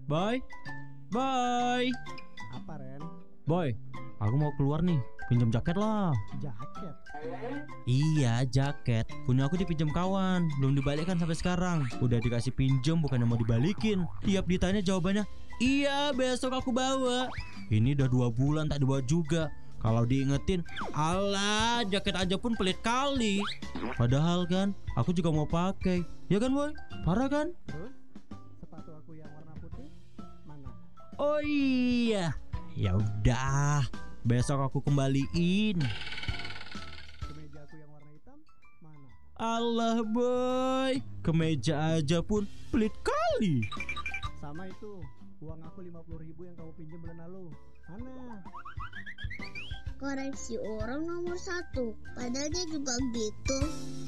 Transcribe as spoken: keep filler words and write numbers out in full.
Boy, boy, Apa, Ren? boy. Aku mau keluar nih, pinjam jaket lah. Jaket? Iya, jaket. Punya aku dipinjam kawan, belum dibalikkan sampai sekarang. Udah dikasih pinjam, bukannya mau dibalikin. Tiap ditanya jawabannya, iya besok aku bawa. Ini udah dua bulan tak dibawa juga. Kalau diingetin, alah jaket aja pun pelit kali. Padahal kan, aku juga mau pakai. Ya kan boy? Parah kan? Terus sepatu aku yang warna putih mana? Oh iya. Ya udah, besok aku kembaliin. Kemeja aku yang warna hitam mana? Allah boy, kemeja aja pun pelit kali. Sama itu, uang aku lima puluh ribu yang kamu pinjam bulan lalu. Mana? Koreksi orang nomor satu, padahal dia juga gitu.